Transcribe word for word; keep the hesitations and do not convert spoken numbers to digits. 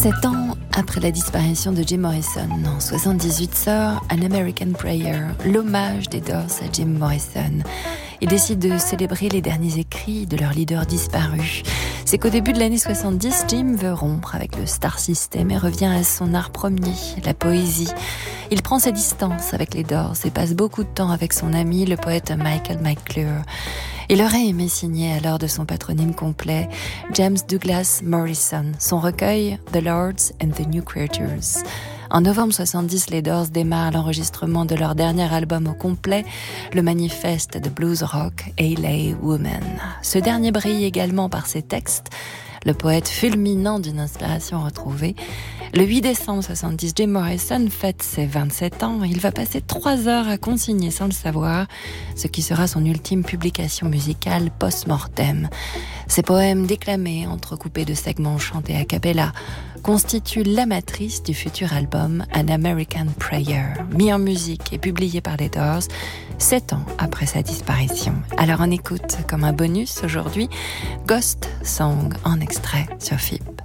Sept ans après la disparition de Jim Morrison, en soixante-dix-huit sort An American Prayer, l'hommage des Doors à Jim Morrison. Ils décident de célébrer les derniers écrits de leur leader disparu. C'est qu'au début de l'année soixante-dix, Jim veut rompre avec le star system et revient à son art premier, la poésie. Il prend ses distances avec les Doors et passe beaucoup de temps avec son ami, le poète Michael McClure. Il aurait aimé signer alors de son patronyme complet James Douglas Morrison, son recueil The Lords and the New Creatures. En novembre soixante-dix, les Doors démarrent l'enregistrement de leur dernier album au complet, le manifeste de blues rock L A Woman. Ce dernier brille également par ses textes, le poète fulminant d'une inspiration retrouvée. Le huit décembre soixante-dix, Jim Morrison fête ses vingt-sept ans. Il va passer trois heures à consigner sans le savoir ce qui sera son ultime publication musicale post-mortem. Ses poèmes déclamés, entrecoupés de segments chantés a cappella, constituent la matrice du futur album An American Prayer, mis en musique et publié par les Doors, sept ans après sa disparition. Alors on écoute comme un bonus aujourd'hui Ghost Song en extrait sur F I P.